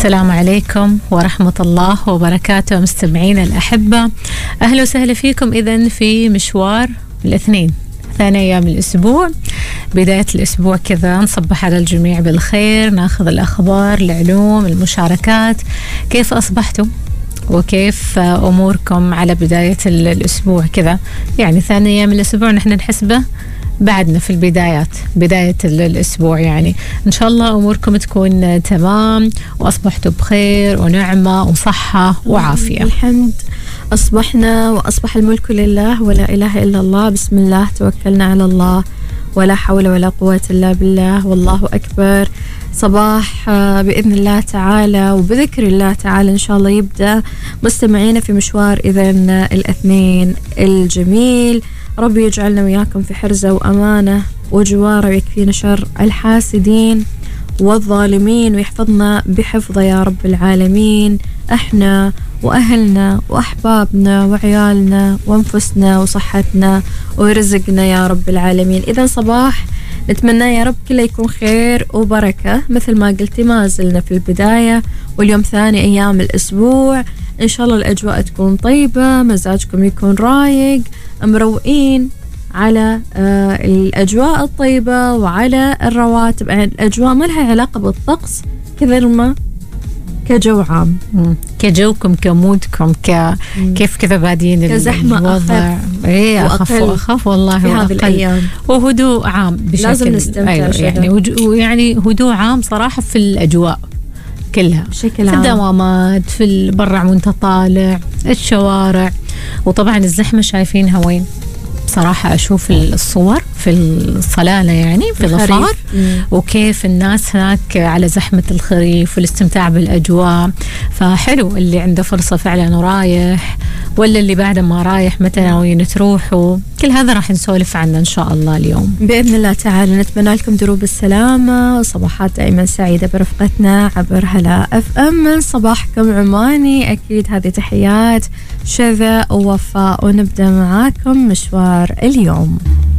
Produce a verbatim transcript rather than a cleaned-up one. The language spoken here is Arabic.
السلام عليكم ورحمة الله وبركاته مستمعين الأحبة، أهلا وسهلا فيكم إذن في مشوار الاثنين ثاني أيام الأسبوع. بداية الأسبوع كذا نصبح على الجميع بالخير، ناخذ الأخبار، العلوم، المشاركات، كيف أصبحتوا وكيف أموركم على بداية الأسبوع كذا. يعني ثاني أيام الأسبوع نحن نحسبه بعدنا في البدايات، بداية الأسبوع، يعني إن شاء الله أموركم تكون تمام وأصبحتوا بخير ونعمة وصحة وعافية. الحمد أصبحنا وأصبح الملك لله ولا إله إلا الله، بسم الله توكلنا على الله ولا حول ولا قوة إلا بالله والله أكبر. صباح بإذن الله تعالى وبذكر الله تعالى إن شاء الله يبدأ مستمعينا في مشوار إذن الاثنين الجميل. ربي يجعلنا وياكم في حرزة وأمانة وجواره، ويكفينا شر الحاسدين والظالمين، ويحفظنا بحفظه يا رب العالمين، احنا وأهلنا وأحبابنا وعيالنا وأنفسنا وصحتنا ورزقنا يا رب العالمين. إذا صباح نتمنى يا رب كله يكون خير وبركة، مثل ما قلتي ما زلنا في البداية واليوم ثاني أيام الأسبوع. إن شاء الله الأجواء تكون طيبة، مزاجكم يكون رايق، مروقين على آه الأجواء الطيبة وعلى الرواتب. يعني الأجواء ما لها علاقة بالطقس كثر ما كجو عام، مم. كجوكم كمودكم ك... كيف كذا بادين كزحمة أخف إيه أخف وأخف والله في هذه الأيام، وهدوء عام بشكل لازم نستمتع. أيوة يعني وج... يعني هدوء عام صراحة في الأجواء كلها بشكل عام، في الدوامات، في البرع وانت طالع، الشوارع، وطبعا الزحمة شايفينها وين صراحة. أشوف الصور في الصلالة يعني في ظفار، وكيف الناس هناك على زحمة الخريف والاستمتاع بالأجواء. فحلو اللي عنده فرصة فعلا ورايح، ولا اللي بعد ما رايح متى ناويين تروحوا، كل هذا راح نسولف عنه إن شاء الله اليوم بإذن الله تعالى. نتمنى لكم دروب السلامة وصباحات دائما سعيدة برفقتنا عبر هلا أف أم من صباحكم عماني. أكيد هذه تحيات شذا ووفاء، ونبدأ معاكم مشوار اليوم.